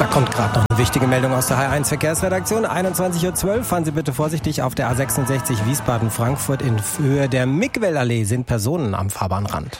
Da kommt gerade noch eine wichtige Meldung aus der HR1 Verkehrsredaktion. 21.12 Uhr. Fahren Sie bitte vorsichtig auf der A66 Wiesbaden-Frankfurt. In Höhe der Mickwellallee sind Personen am Fahrbahnrand.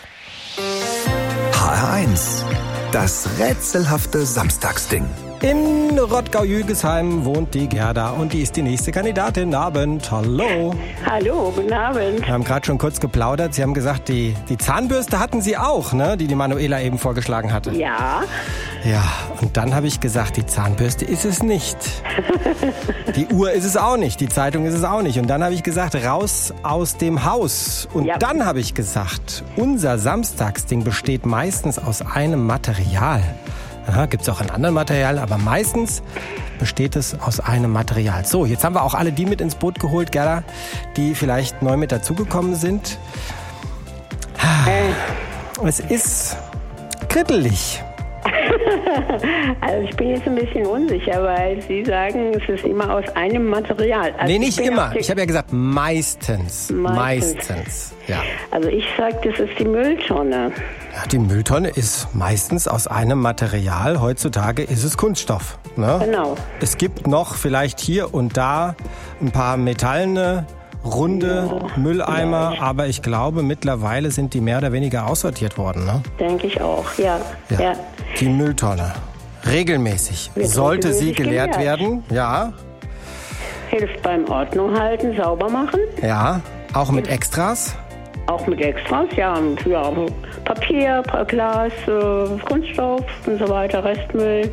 HR1, das rätselhafte Samstagsding. In Rottgau-Jügesheim wohnt die Gerda und die ist die nächste Kandidatin. Abend, hallo. Hallo, guten Abend. Wir haben gerade schon kurz geplaudert. Sie haben gesagt, die Zahnbürste hatten Sie auch, ne? Die Manuela eben vorgeschlagen hatte. Ja. Ja, und dann habe ich gesagt, die Zahnbürste ist es nicht. Die Uhr ist es auch nicht, die Zeitung ist es auch nicht. Und dann habe ich gesagt, raus aus dem Haus. Und dann habe ich gesagt, unser Samstagsding besteht meistens aus einem Material. Aha, gibt's auch in anderen Materialien, aber meistens besteht es aus einem Material. So, jetzt haben wir auch alle die mit ins Boot geholt, Gerda, die vielleicht neu mit dazugekommen sind. Es ist krittelig. Also ich bin jetzt ein bisschen unsicher, weil Sie sagen, es ist immer aus einem Material. Also nee, nicht immer. Ich habe ja gesagt, meistens. Meistens. Ja. Also ich sage, das ist die Mülltonne. Ja, die Mülltonne ist meistens aus einem Material. Heutzutage ist es Kunststoff. Ne? Genau. Es gibt noch vielleicht hier und da ein paar metallene, runde Mülleimer, aber ich glaube, mittlerweile sind die mehr oder weniger aussortiert worden. Ne? Denke ich auch, ja. Die Mülltonne. Regelmäßig. Sollte sie geleert werden. Ja. Hilft beim Ordnung halten, sauber machen. Ja. Auch mit Extras. Auch mit Extras, ja. Papier, Glas, Kunststoff und so weiter, Restmüll.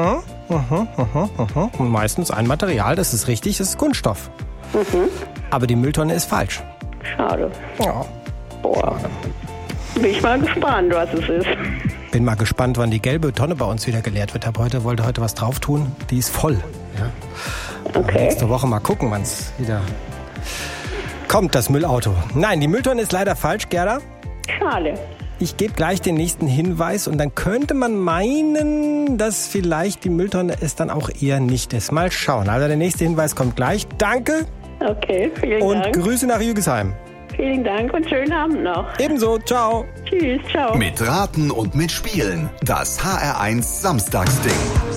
Und meistens ein Material, das ist richtig, das ist Kunststoff. Aber die Mülltonne ist falsch. Schade. Ja. Boah. Bin ich mal gespannt, was es ist. Bin mal gespannt, wann die gelbe Tonne bei uns wieder geleert wird. Wollte heute was drauf tun. Die ist voll. Ja. Okay. Nächste Woche mal gucken, wann es wieder kommt, das Müllauto. Nein, die Mülltonne ist leider falsch, Gerda. Schade. Ich gebe gleich den nächsten Hinweis und dann könnte man meinen, dass vielleicht die Mülltonne es dann auch eher nicht ist. Mal schauen. Also der nächste Hinweis kommt gleich. Danke. Okay, vielen Dank. Und Grüße nach Jügesheim. Vielen Dank und schönen Abend noch. Ebenso. Ciao. Tschüss, ciao. Mit Raten und mit Spielen. Das HR1 Samstagsding.